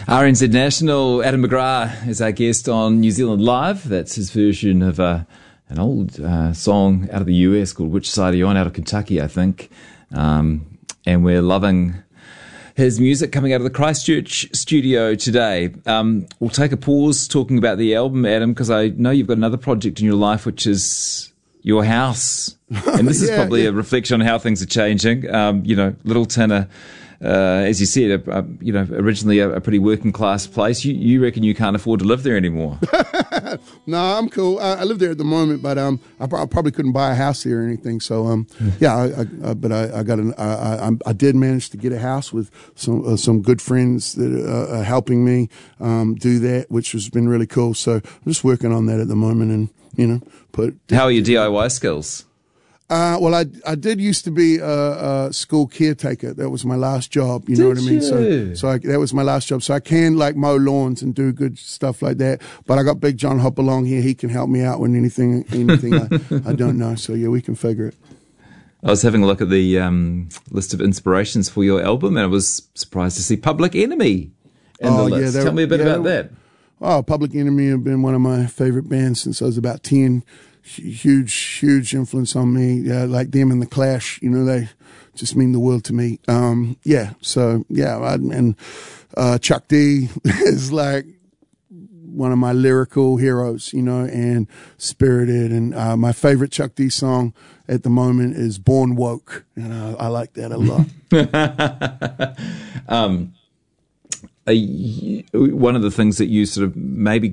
RNZ National, Adam McGrath is our guest on New Zealand Live. That's his version of an old song out of the US called Which Side Are You On, out of Kentucky, I think. And we're loving his music coming out of the Christchurch studio today. We'll take a pause talking about the album, Adam, because I know you've got another project in your life, which is your house. And this is probably a reflection on how things are changing. Littleton, as you said, originally a pretty working class place. You reckon you can't afford to live there anymore? No, I'm cool. I live there at the moment, but I probably couldn't buy a house there or anything. So I did manage to get a house with some good friends that are helping me do that, which has been really cool. So I'm just working on that at the moment, and How are your DIY skills? Well, I did used to be a school caretaker. That was my last job. You know what I mean? So that was my last job. So I can mow lawns and do good stuff like that. But I got Big John Hop along here. He can help me out with anything I don't know. So yeah, we can figure it. I was having a look at the list of inspirations for your album, and I was surprised to see Public Enemy in the list. Tell me a bit about that. Oh, Public Enemy have been one of my favorite bands since I was about 10. Huge influence on me. Like them and The Clash, they just mean the world to me. And Chuck D is like one of my lyrical heroes, and Spirited. And my favorite Chuck D song at the moment is Born Woke, and I like that a lot. One of the things that you sort of maybe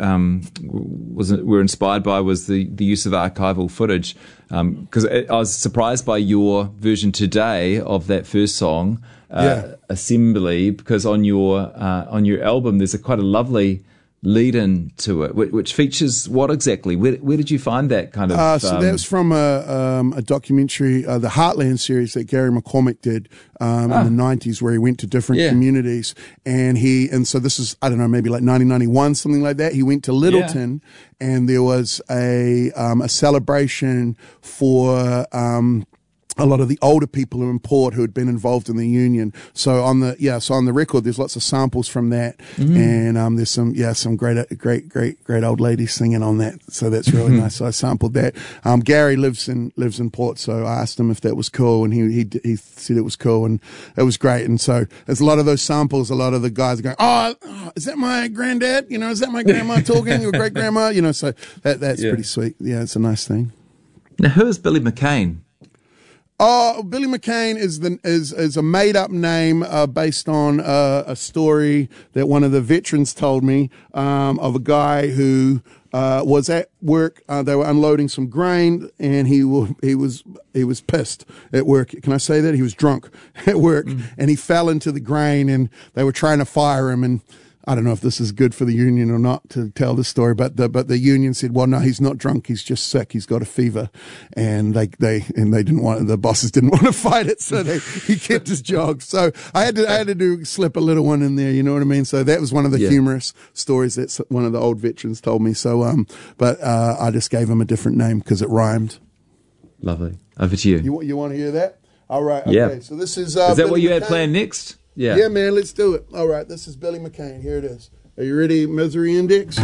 were inspired by was the use of archival footage, because I was surprised by your version today of that first song, Assembly, because on your album there's quite a lovely lead-in to it, which features what exactly? Where did you find that kind of? So that was from a documentary, the Heartland series that Gary McCormick did in the 90s, where he went to different communities, and so this is, I don't know, maybe like 1991, something like that. He went to Littleton, and there was a celebration for a lot of the older people in Port who had been involved in the union. So on the record, there's lots of samples from that, and there's some great old ladies singing on that. So that's really nice. So I sampled that. Gary lives in Port, so I asked him if that was cool, and he said it was cool, and it was great. And so there's a lot of those samples. A lot of the guys are going, "Oh, is that my granddad? Is that my grandma talking, or great grandma?" So that's pretty sweet. Yeah, it's a nice thing. Now, who is Billy McCain? Oh, Billy McCain is a made up name based on a story that one of the veterans told me of a guy who was at work. They were unloading some grain, and he was pissed at work. Can I say that? He was drunk at work, and he fell into the grain, and they were trying to fire him. And I don't know if this is good for the union or not to tell this story, but the union said, well, no, he's not drunk. He's just sick. He's got a fever. And the bosses didn't want to fight it. So he kept his job. So I had to slip a little one in there. You know what I mean? So that was one of the humorous stories that one of the old veterans told me. So, I just gave him a different name because it rhymed. Lovely. Over to you. You want to hear that? All right. Okay. Yeah. So this is that Billy what you McCain. had planned next? Yeah. Yeah, man, let's do it. All right, this is Billy McCain. Here it is. Are you ready, Misery Index?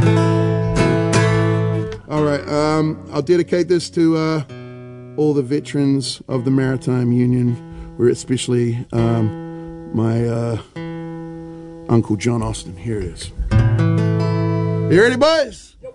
All right, I'll dedicate this to all the veterans of the Maritime Union, especially my Uncle John Austin. Here it is. You ready, boys?